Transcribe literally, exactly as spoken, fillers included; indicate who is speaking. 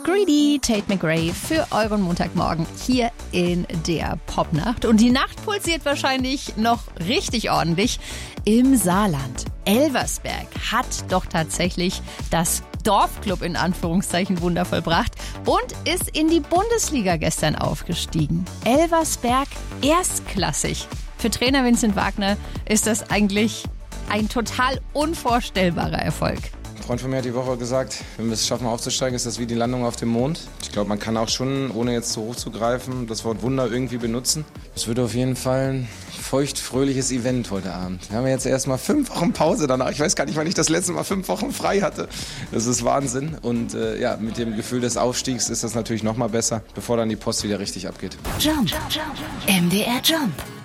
Speaker 1: Greedy, Tate McRae für euren Montagmorgen hier in der Popnacht. Und die Nacht pulsiert wahrscheinlich noch richtig ordentlich im Saarland. Elversberg hat doch tatsächlich das Dorfclub in Anführungszeichen Wunder vollbracht und ist in die Bundesliga gestern aufgestiegen. Elversberg erstklassig. Für Trainer Vincent Wagner ist das eigentlich ein total unvorstellbarer Erfolg.
Speaker 2: Ein Freund von mir hat die Woche gesagt, wenn wir es schaffen aufzusteigen, ist das wie die Landung auf dem Mond. Ich glaube, man kann auch schon, ohne jetzt zu hoch zu greifen, das Wort Wunder irgendwie benutzen. Es wird auf jeden Fall ein feuchtfröhliches Event heute Abend. Wir haben jetzt erst mal fünf Wochen Pause danach. Ich weiß gar nicht, wann ich das letzte Mal fünf Wochen frei hatte. Das ist Wahnsinn. Und äh, ja, mit dem Gefühl des Aufstiegs ist das natürlich noch mal besser, bevor dann die Post wieder richtig abgeht.
Speaker 3: Jump. M D R Jump.